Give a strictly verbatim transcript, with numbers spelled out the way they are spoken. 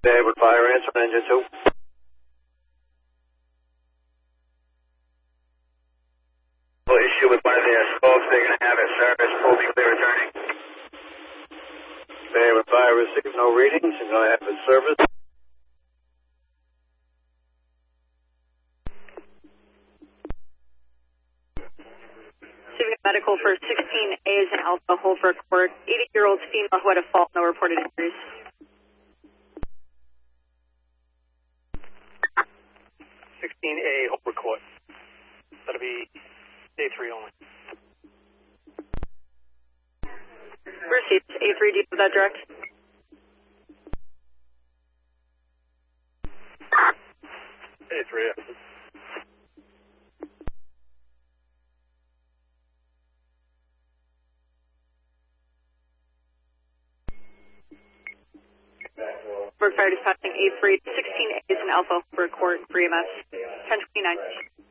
David Fire, answer engine two. Well, issue with one of their scopes, they're going to have it service, full be clear returning. David Fire, receive no readings, and go ahead with service. Receiving medical for sixteen A is an Alpha, hold for a court. eighty-year-old female who had a fall, no reported injuries. sixteen A, hold for court. That'll be A three only. Received. A three, do you have that direct? A three, yeah. Fire dispatching A three, sixteen A is an Alpha for a court for E M S. ten twenty-nine.